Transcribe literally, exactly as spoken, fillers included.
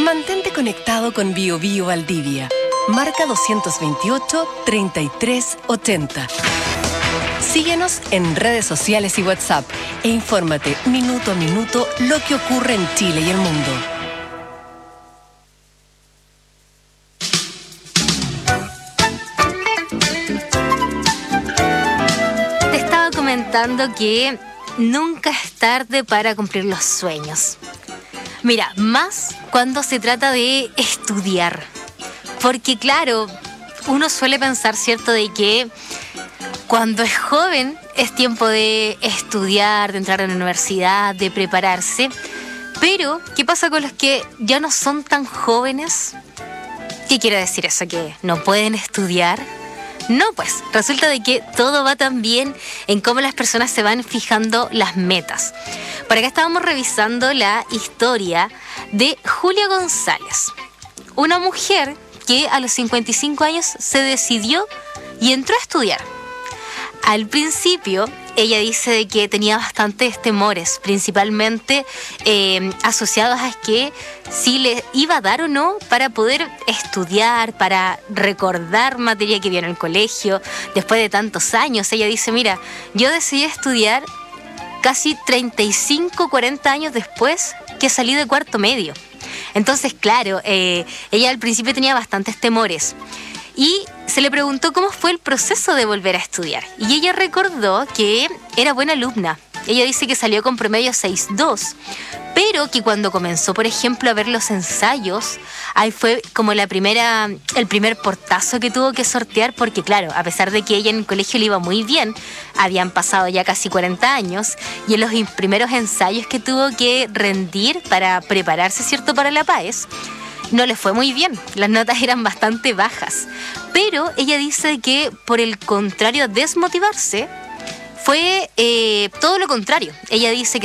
Mantente conectado con Bio Bio Valdivia. Marca doscientos veintiocho, treinta y tres ochenta. Síguenos en redes sociales y WhatsApp e infórmate minuto a minuto lo que ocurre en Chile y el mundo. Te estaba comentando que nunca es tarde para cumplir los sueños. Mira, más cuando se trata de estudiar. Porque claro, uno suele pensar, ¿cierto?, de que cuando es joven es tiempo de estudiar, de entrar a la universidad, de prepararse. Pero, ¿qué pasa con los que ya no son tan jóvenes? ¿Qué quiere decir eso? ¿Que no pueden estudiar? No, pues, resulta de que todo va también en cómo las personas se van fijando las metas. Por acá estábamos revisando la historia de Julia González, una mujer que a los cincuenta y cinco años se decidió y entró a estudiar. Al principio, ella dice de que tenía bastantes temores, principalmente eh, asociados a que si le iba a dar o no para poder estudiar, para recordar materia que vio en el colegio, después de tantos años. Ella dice, mira, yo decidí estudiar casi treinta y cinco, cuarenta años después que salí de cuarto medio. Entonces, claro, eh, ella al principio tenía bastantes temores. Y se le preguntó cómo fue el proceso de volver a estudiar. Y ella recordó que era buena alumna. Ella dice que salió con promedio seis punto dos, pero que cuando comenzó, por ejemplo, a ver los ensayos, ahí fue como la primera, el primer portazo que tuvo que sortear, porque claro, a pesar de que ella en el colegio le iba muy bien, habían pasado ya casi cuarenta años, y en los primeros ensayos que tuvo que rendir para prepararse, ¿cierto?, para la PAES, no le fue muy bien, las notas eran bastante bajas. Pero ella dice que, por el contrario, desmotivarse, fue eh, todo lo contrario. Ella dice que